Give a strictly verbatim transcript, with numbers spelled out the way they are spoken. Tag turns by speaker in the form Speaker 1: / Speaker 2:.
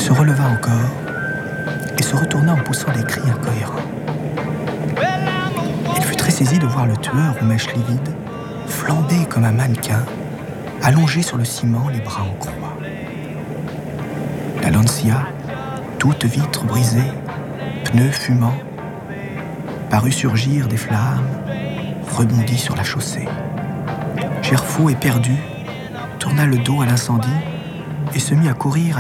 Speaker 1: se releva encore et se retourna en poussant des cris incohérents. Il fut très saisi de voir le tueur aux mèches livides flamber comme un mannequin, allongé sur le ciment, les bras en croix. La Lancia, toute vitre brisée, pneus fumants, parut surgir des flammes, rebondit sur la chaussée. Gerfaut, éperdu, tourna le dos à l'incendie et se mit à courir